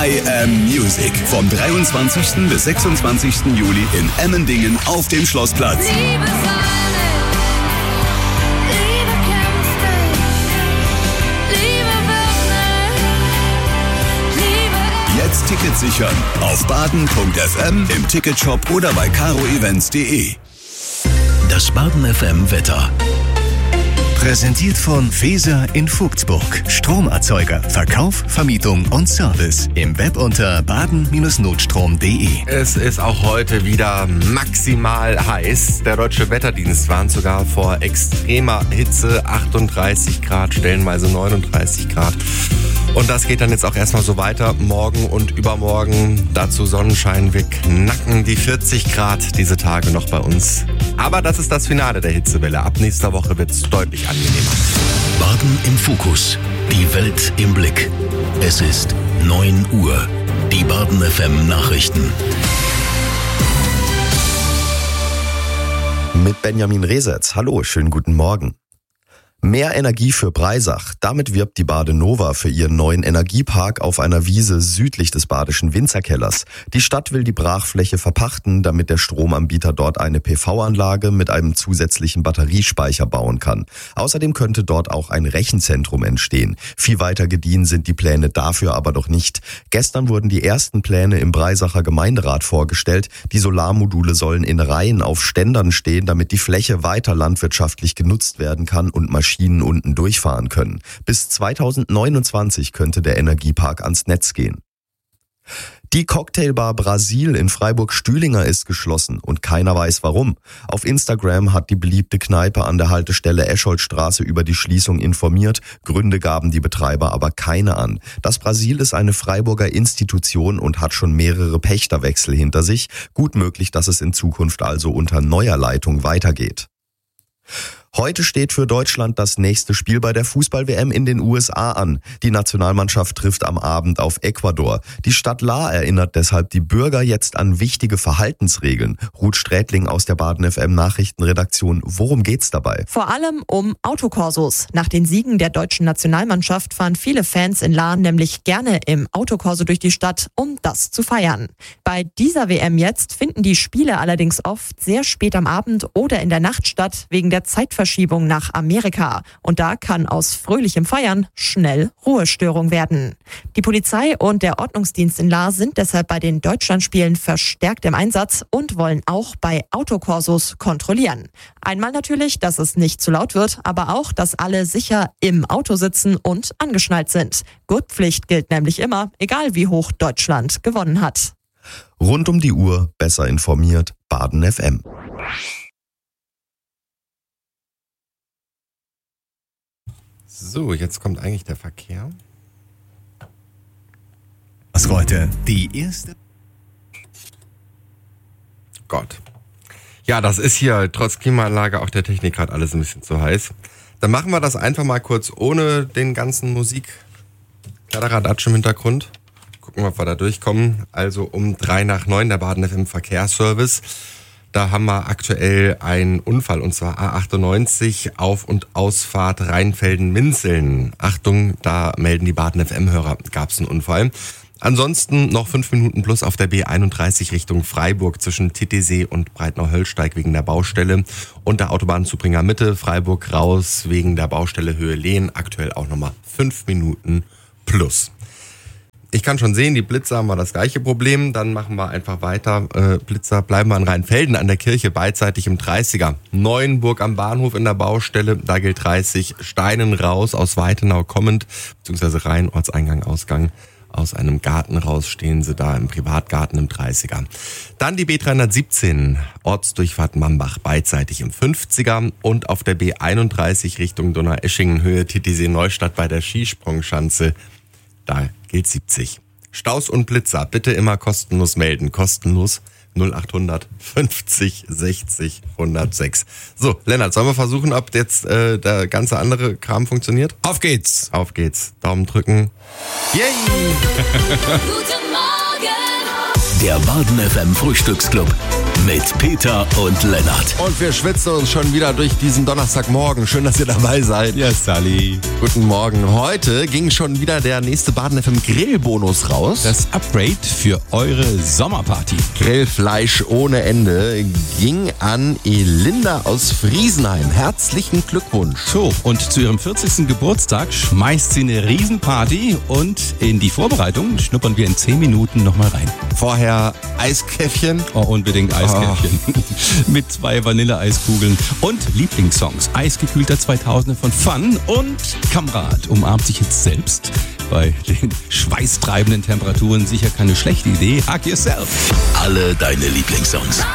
I Am Music. Vom 23. bis 26. Juli in Emmendingen auf dem Schlossplatz. Jetzt Tickets sichern auf baden.fm, im Ticketshop oder bei caroevents.de. Das Baden FM Wetter. Präsentiert von Feser in Vogtsburg. Stromerzeuger, Verkauf, Vermietung und Service. Im Web unter baden-notstrom.de. Es ist auch heute wieder maximal heiß. Der Deutsche Wetterdienst warnt sogar vor extremer Hitze. 38 Grad, stellenweise 39 Grad. Und das geht dann jetzt auch erstmal so weiter. Morgen und übermorgen dazu Sonnenschein. Wir knacken die 40 Grad diese Tage noch bei uns. Aber das ist das Finale der Hitzewelle. Ab nächster Woche wird es deutlich angenehmer. Baden im Fokus. Die Welt im Blick. Es ist 9 Uhr. Die Baden FM Nachrichten. Mit Benjamin Resetz. Hallo, schönen guten Morgen. Mehr Energie für Breisach. Damit wirbt die Badenova für ihren neuen Energiepark auf einer Wiese südlich des badischen Winzerkellers. Die Stadt will die Brachfläche verpachten, damit der Stromanbieter dort eine PV-Anlage mit einem zusätzlichen Batteriespeicher bauen kann. Außerdem könnte dort auch ein Rechenzentrum entstehen. Viel weiter gediehen sind die Pläne dafür aber noch nicht. Gestern wurden die ersten Pläne im Breisacher Gemeinderat vorgestellt. Die Solarmodule sollen in Reihen auf Ständern stehen, damit die Fläche weiter landwirtschaftlich genutzt werden kann und Maschinen unten durchfahren können. Bis 2029 könnte der Energiepark ans Netz gehen. Die Cocktailbar Brasil in Freiburg-Stühlinger ist geschlossen und keiner weiß warum. Auf Instagram hat die beliebte Kneipe an der Haltestelle Escholtstraße über die Schließung informiert. Gründe gaben die Betreiber aber keine an. Das Brasil ist eine Freiburger Institution und hat schon mehrere Pächterwechsel hinter sich. Gut möglich, dass es in Zukunft also unter neuer Leitung weitergeht. Heute steht für Deutschland das nächste Spiel bei der Fußball-WM in den USA an. Die Nationalmannschaft trifft am Abend auf Ecuador. Die Stadt Lahr erinnert deshalb die Bürger jetzt an wichtige Verhaltensregeln. Ruth Strätling aus der Baden FM Nachrichtenredaktion. Worum geht's dabei? Vor allem um Autokorsos. Nach den Siegen der deutschen Nationalmannschaft fahren viele Fans in Lahr nämlich gerne im Autokorso durch die Stadt, um das zu feiern. Bei dieser WM jetzt finden die Spiele allerdings oft sehr spät am Abend oder in der Nacht statt, wegen der Zeitverschiebung nach Amerika. Und da kann aus fröhlichem Feiern schnell Ruhestörung werden. Die Polizei und der Ordnungsdienst in Lahr sind deshalb bei den Deutschlandspielen verstärkt im Einsatz und wollen auch bei Autokorsos kontrollieren. Einmal natürlich, dass es nicht zu laut wird, aber auch, dass alle sicher im Auto sitzen und angeschnallt sind. Gurtpflicht gilt nämlich immer, egal wie hoch Deutschland gewonnen hat. Rund um die Uhr, besser informiert, Baden FM. So, jetzt kommt eigentlich der Verkehr. Was heute die erste... Gott. Ja, das ist hier trotz Klimaanlage auch der Technik gerade alles ein bisschen zu heiß. Dann machen wir das einfach mal kurz ohne den ganzen Kladderadatsch im Hintergrund. Gucken wir, ob wir da durchkommen. Also um 8:03 der Baden FM Verkehrsservice. Da haben wir aktuell einen Unfall, und zwar A98 Auf- und Ausfahrt Rheinfelden-Minzeln. Achtung, da melden die Baden FM-Hörer, gab es einen Unfall. Ansonsten noch 5 Minuten plus auf der B31 Richtung Freiburg zwischen Titisee und Breitnau-Höllsteig wegen der Baustelle und der Autobahnzubringer Mitte, Freiburg raus wegen der Baustelle Höhe Lehen. Aktuell auch nochmal 5 Minuten plus. Ich kann schon sehen, die Blitzer haben wir das gleiche Problem. Dann machen wir einfach weiter. Blitzer bleiben wir in Rheinfelden an der Kirche beidseitig im 30er. Neuenburg am Bahnhof in der Baustelle, da gilt 30. Steinen raus aus Weitenau kommend, beziehungsweise Rhein, Ortseingang, Ausgang. Aus einem Garten raus stehen sie da im Privatgarten im 30er. Dann die B317, Ortsdurchfahrt Mambach, beidseitig im 50er. Und auf der B31 Richtung Donaueschingen, Höhe Titisee Neustadt bei der Skisprungschanze. Da gilt 70. Staus und Blitzer bitte immer kostenlos melden. Kostenlos 0800 50 60 106. So, Lennart, sollen wir versuchen, ob jetzt der ganze andere Kram funktioniert? Auf geht's. Auf geht's. Daumen drücken. Yay! Der Baden FM Frühstücksclub. mit Peter und Lennart. Und wir schwitzen uns schon wieder durch diesen Donnerstagmorgen. Schön, dass ihr dabei seid. Ja, Sally. Guten Morgen. Heute ging schon wieder der nächste Baden FM Grillbonus raus. Das Upgrade für eure Sommerparty. Grillfleisch ohne Ende ging an Elinda aus Friesenheim. Herzlichen Glückwunsch. So, und zu ihrem 40. Geburtstag schmeißt sie eine Riesenparty und in die Vorbereitung schnuppern wir in 10 Minuten nochmal rein. Vorher Eiskäffchen. Oh, unbedingt Eiskäffchen. Mit 2 Vanilleeiskugeln und Lieblingssongs. Eisgekühlter 2000er von Fun und Kamerad umarmt sich jetzt selbst. Bei den schweißtreibenden Temperaturen sicher keine schlechte Idee. Hug yourself. Alle deine Lieblingssongs.